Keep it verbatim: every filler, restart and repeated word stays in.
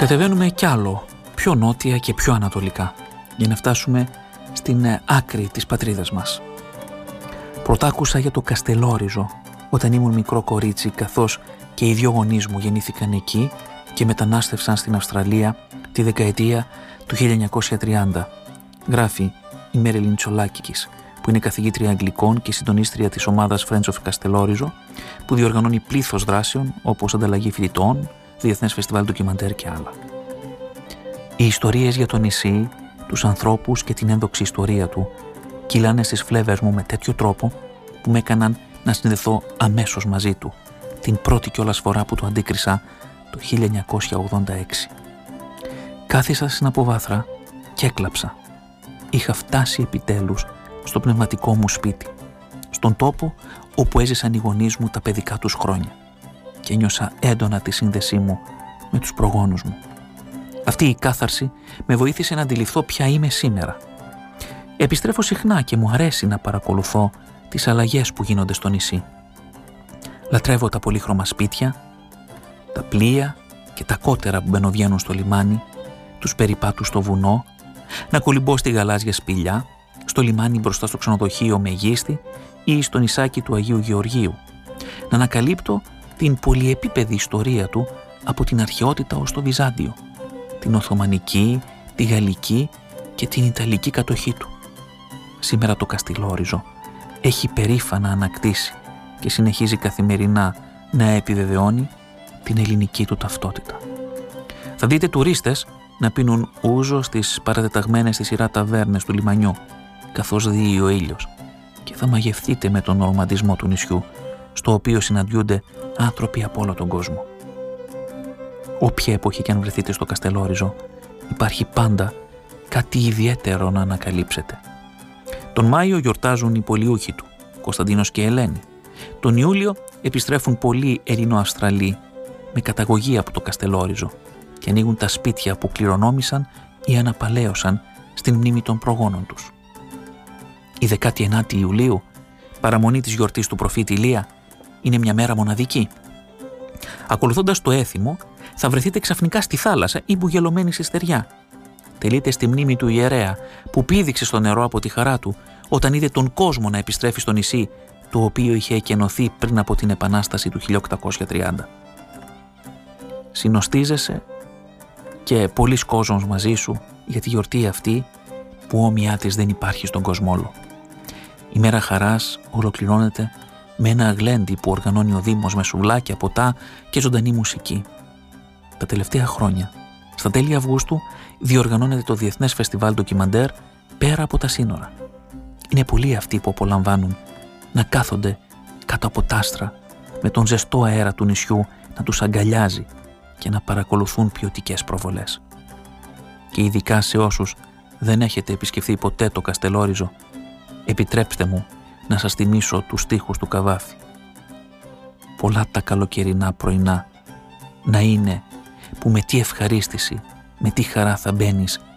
κατεβαίνουμε κι άλλο, πιο νότια και πιο ανατολικά, για να φτάσουμε στην άκρη της πατρίδας μας. Πρωτάκουσα για το Καστελόριζο όταν ήμουν μικρό κορίτσι, καθώς και οι δυο γονείς μου γεννήθηκαν εκεί και μετανάστευσαν στην Αυστραλία τη δεκαετία του χίλια εννιακόσια τριάντα. Γράφει η Μέριλιν Τσολάκικης, που είναι καθηγήτρια Αγγλικών και συντονίστρια της ομάδας Friends of Καστελόριζο, που διοργανώνει πλήθος δράσεων όπως ανταλλαγή φοιτητών, διεθνές φεστιβάλ ντοκιμαντέρ και άλλα. Οι ιστορίες για το νησί, τους ανθρώπους και την ένδοξη ιστορία του κυλάνε στις φλέβες μου με τέτοιο τρόπο που με έκαναν να συνδεθώ αμέσως μαζί του, την πρώτη κιόλας φορά που το αντίκρισα το χίλια εννιακόσια ογδόντα έξι. Κάθισα στην αποβάθρα και έκλαψα. Είχα φτάσει επιτέλους στο πνευματικό μου σπίτι, στον τόπο όπου έζησαν οι γονείς μου τα παιδικά τους χρόνια, και ένιωσα έντονα τη σύνδεσή μου με τους προγόνους μου. Αυτή η κάθαρση με βοήθησε να αντιληφθώ ποια είμαι σήμερα. Επιστρέφω συχνά και μου αρέσει να παρακολουθώ τις αλλαγές που γίνονται στο νησί. Λατρεύω τα πολύχρωμα σπίτια, τα πλοία και τα κότερα που μπαινοβγαίνουν στο λιμάνι, τους περιπάτους στο βουνό, να κολυμπώ στη γαλάζια σπηλιά, στο λιμάνι μπροστά στο ξενοδοχείο Μεγίστη ή στο νησάκι του Αγίου Γεωργίου, να ανακαλύπτω την πολυεπίπεδη ιστορία του από την αρχαιότητα ως το Βυζάντιο, την Οθωμανική, τη Γαλλική και την Ιταλική κατοχή του. Σήμερα το Καστελόριζο έχει περήφανα ανακτήσει και συνεχίζει καθημερινά να επιβεβαιώνει την ελληνική του ταυτότητα. Θα δείτε τουρίστες να πίνουν ούζο στις παρατεταγμένες στη σειρά ταβέρνες του λιμανιού, καθώς δείει ο ήλιος, και θα μαγευτείτε με τον ρομαντισμό του νησιού, στο οποίο συναντιούνται άνθρωποι από όλο τον κόσμο. Όποια εποχή και αν βρεθείτε στο Καστελόριζο, υπάρχει πάντα κάτι ιδιαίτερο να ανακαλύψετε. Τον Μάιο γιορτάζουν οι πολιούχοι του, Κωνσταντίνος και Ελένη. Τον Ιούλιο επιστρέφουν πολλοί Ελληνοαυστραλοί με καταγωγή από το Καστελόριζο και ανοίγουν τα σπίτια που κληρονόμησαν ή αναπαλαίωσαν στην μνήμη των προγόνων τους. Η δεκάτη ενάτη Ιουλίου, παραμονή της γιορτής του προφήτη Ηλία, είναι μια μέρα μοναδική. Ακολουθώντας το έθιμο, θα βρεθείτε ξαφνικά στη θάλασσα ή μπουγελωμένοι στη στεριά. Τελείτε στη μνήμη του ιερέα που πήδηξε στο νερό από τη χαρά του όταν είδε τον κόσμο να επιστρέφει στο νησί, το οποίο είχε εκενωθεί πριν από την Επανάσταση του χίλια οκτακόσια τριάντα. Συνοστίζεσαι και πολλοί κόσμος μαζί σου για τη γιορτή αυτή που όμοιά της δεν υπάρχει στον κόσμο όλο. Η μέρα χαράς ολοκληρώνεται με ένα γλέντι που οργανώνει ο Δήμος με σουβλάκια, ποτά και ζωντανή μουσική. Τα τελευταία χρόνια, στα τέλη Αυγούστου, διοργανώνεται το Διεθνές Φεστιβάλ Ντοκιμαντέρ πέρα από τα σύνορα. Είναι πολλοί αυτοί που απολαμβάνουν να κάθονται κάτω από τ' άστρα με τον ζεστό αέρα του νησιού να τους αγκαλιάζει και να παρακολουθούν ποιοτικές προβολές. Και ειδικά σε όσους δεν έχετε επισκεφθεί ποτέ το Καστελόριζο, επιτρέψτε μου να σας θυμίσω τους στίχους του Καβάφη. Πολλά τα καλοκαιρινά πρωινά να είναι που με τι ευχαρίστηση, με τι χαρά θα μπαίνεις